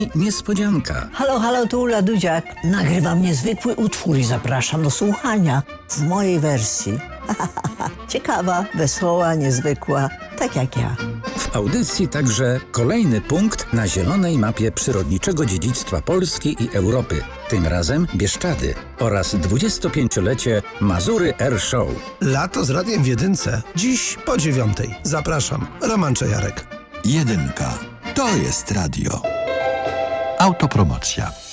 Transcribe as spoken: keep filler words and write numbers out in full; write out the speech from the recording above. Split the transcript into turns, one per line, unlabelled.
niespodzianka.
Halo, halo, tu Ula Dudziak. Nagrywam niezwykły utwór i zapraszam do słuchania w mojej wersji. Ciekawa, wesoła, niezwykła, tak jak ja.
W audycji także kolejny punkt na zielonej mapie przyrodniczego dziedzictwa Polski i Europy. Tym razem Bieszczady oraz dwudziestopięciolecie Mazury Air Show.
Lato z radiem w jedynce. Dziś po dziewiątej. Zapraszam. Roman Czajarek.
Jedynka. To jest radio. Autopromocja.